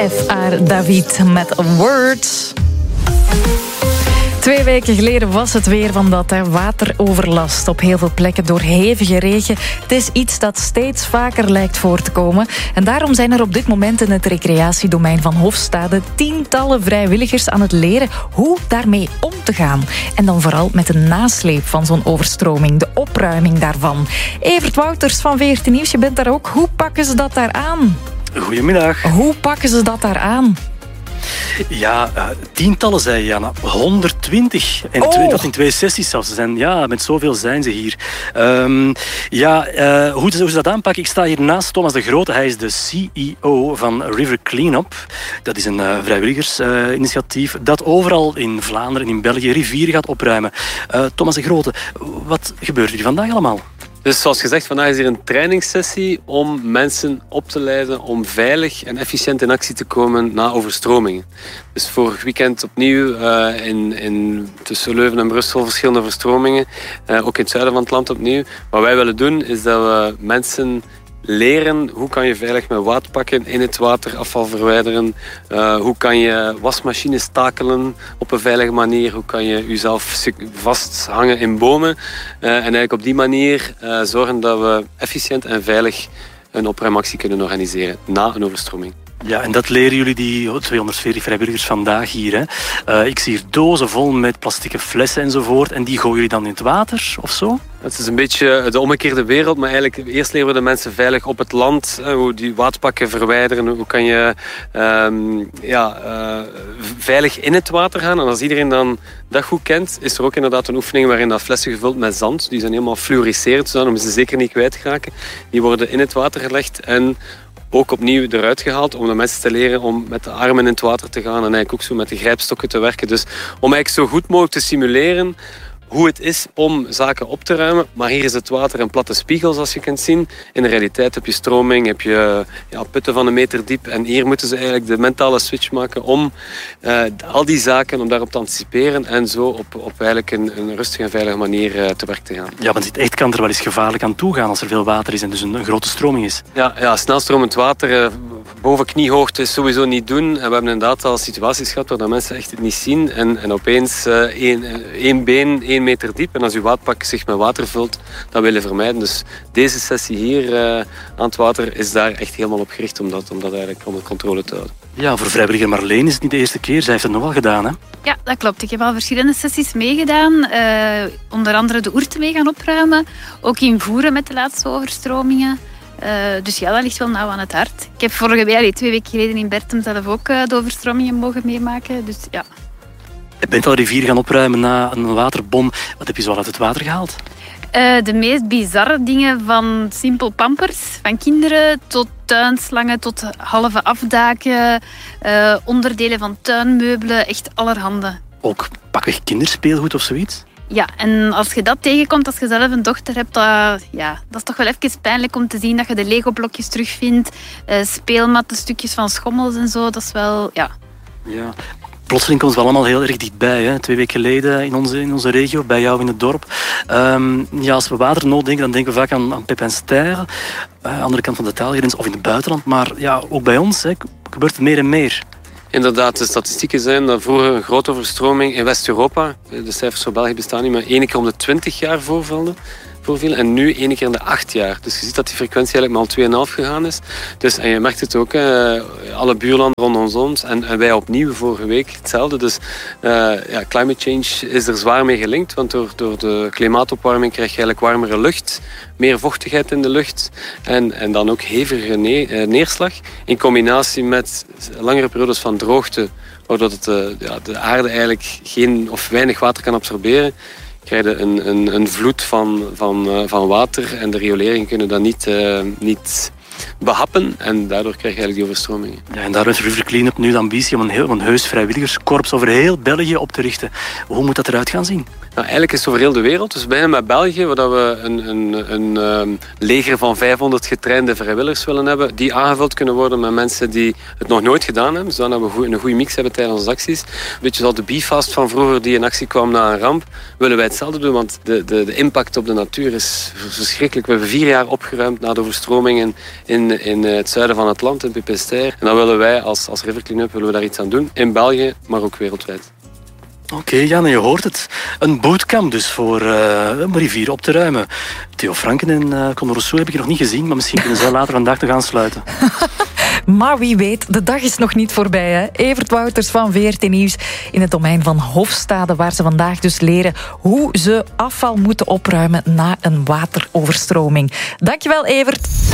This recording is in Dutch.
F.R. David met Words. 2 weken geleden was het weer van dat, wateroverlast op heel veel plekken door hevige regen. Het is iets dat steeds vaker lijkt voor te komen. En daarom zijn er op dit moment in het recreatiedomein van Hofstade tientallen vrijwilligers aan het leren hoe daarmee om te gaan. En dan vooral met de nasleep van zo'n overstroming, de opruiming daarvan. Evert Wouters van VRT Nieuws, je bent daar ook. Hoe pakken ze dat daar aan? Goedemiddag. Hoe pakken ze dat daar aan? Ja, tientallen, zei Jana. 120. En dat in 2 sessies zelfs. Met zoveel zijn ze hier. Hoe ze dat aanpakken? Ik sta hier naast Thomas de Grote. Hij is de CEO van River Cleanup. Dat is een vrijwilligersinitiatief dat overal in Vlaanderen en in België rivieren gaat opruimen. Thomas de Grote, wat gebeurt hier vandaag allemaal? Dus zoals gezegd, vandaag is hier een trainingssessie om mensen op te leiden om veilig en efficiënt in actie te komen na overstromingen. Dus vorig weekend opnieuw tussen Leuven en Brussel verschillende overstromingen. Ook in het zuiden van het land opnieuw. Wat wij willen doen is dat we mensen leren hoe kan je veilig met water pakken, in het water afval verwijderen. Hoe kan je wasmachines takelen op een veilige manier. Hoe kan je jezelf vasthangen in bomen. En eigenlijk op die manier zorgen dat we efficiënt en veilig een opruimactie kunnen organiseren na een overstroming. Ja, en dat leren jullie, die 240 vrijwilligers vandaag hier. Hè? Ik zie hier dozen vol met plastieke flessen enzovoort. En die gooien jullie dan in het water of zo? Het is een beetje de omgekeerde wereld, maar eigenlijk eerst leren we de mensen veilig op het land. Hoe die waterpakken verwijderen, hoe kan je veilig in het water gaan. En als iedereen dan dat goed kent, is er ook inderdaad een oefening waarin dat flessen gevuld met zand, die zijn helemaal fluoriserend, dus dan om ze zeker niet kwijt te raken. Die worden in het water gelegd en ook opnieuw eruit gehaald om de mensen te leren om met de armen in het water te gaan en eigenlijk ook zo met de grijpstokken te werken. Dus om eigenlijk zo goed mogelijk te simuleren hoe het is om zaken op te ruimen. Maar hier is het water een platte spiegel, zoals je kunt zien. In de realiteit heb je stroming, heb je putten van 1 meter diep. En hier moeten ze eigenlijk de mentale switch maken om al die zaken, om daarop te anticiperen en zo op eigenlijk een rustige en veilige manier te werk te gaan. Ja, want het kan er wel eens gevaarlijk aan toe gaan als er veel water is en dus een grote stroming is. Ja, snelstromend water boven kniehoogte is sowieso niet doen. En we hebben inderdaad al situaties gehad waar mensen echt het niet zien en opeens één been 1 meter diep. En als uw waterpak zich met water vult, dat willen we vermijden. Dus deze sessie hier aan het water is daar echt helemaal op gericht om dat eigenlijk onder controle te houden. Ja, voor vrijwilliger Marleen is het niet de eerste keer. Zij heeft het nogal gedaan, hè? Ja, dat klopt. Ik heb al verschillende sessies meegedaan. Onder andere de oerten mee gaan opruimen. Ook in Voeren met de laatste overstromingen. Dus ja, dat ligt wel nauw aan het hart. Ik heb 2 weken geleden in Bertem zelf ook de overstromingen mogen meemaken. Dus ja. Je bent al rivier gaan opruimen na een waterbom. Wat heb je zo uit het water gehaald? De meest bizarre dingen, van simpel pampers van kinderen tot tuinslangen, tot halve afdaken, onderdelen van tuinmeubelen, echt allerhande. Ook pakweg kinderspeelgoed of zoiets? Ja, en als je dat tegenkomt, als je zelf een dochter hebt, dat is toch wel even pijnlijk om te zien dat je de Lego-blokjes terugvindt, speelmatten, stukjes van schommels en zo, dat is wel, ja. Ja. Plotseling komt het wel allemaal heel erg dichtbij. Hè? 2 weken geleden in onze regio, bij jou in het dorp. Als we waternood denken, dan denken we vaak aan Pep en Steyr. Aan de andere kant van de taalgrens of in het buitenland. Maar ja, ook bij ons gebeurt het meer en meer. Inderdaad, de statistieken zijn dat vroeger een grote overstroming in West-Europa, de cijfers voor België bestaan niet, maar 1 keer om de 20 jaar voorviel. En nu 1 keer in de 8 jaar. Dus je ziet dat die frequentie eigenlijk maar al 2,5 gegaan is. Dus, en je merkt het ook, alle buurlanden rondom ons en wij opnieuw vorige week hetzelfde. Dus climate change is er zwaar mee gelinkt. Want door de klimaatopwarming krijg je eigenlijk warmere lucht, meer vochtigheid in de lucht en dan ook hevige neerslag. In combinatie met langere periodes van droogte, waardoor de aarde eigenlijk geen of weinig water kan absorberen. Krijg je een vloed van water en de riolering kunnen dat niet behappen en daardoor krijg je eigenlijk die overstromingen. Ja, en daar heeft River Cleanup nu de ambitie om een heus vrijwilligerskorps over heel België op te richten. Hoe moet dat eruit gaan zien? Nou, eigenlijk is het over heel de wereld. Dus we beginnen met België, waar we een leger van 500 getrainde vrijwilligers willen hebben, die aangevuld kunnen worden met mensen die het nog nooit gedaan hebben, zodat we een goede mix hebben tijdens onze acties. Een beetje zoals de Bifast van vroeger die in actie kwam na een ramp, willen wij hetzelfde doen, want de impact op de natuur is verschrikkelijk. We hebben 4 jaar opgeruimd na de overstromingen in het zuiden van het land, in Pepinster. En dan willen wij als River Cleanup willen we daar iets aan doen. In België, maar ook wereldwijd. Oké, Jan, je hoort het. Een bootcamp dus voor een rivier op te ruimen. Theo Franken en Conor Rousseau heb ik nog niet gezien, maar misschien kunnen zij later vandaag nog aansluiten. Maar wie weet, de dag is nog niet voorbij. Hè? Evert Wouters van VRT Nieuws in het domein van Hofstade, waar ze vandaag dus leren hoe ze afval moeten opruimen na een wateroverstroming. Dankjewel, Evert.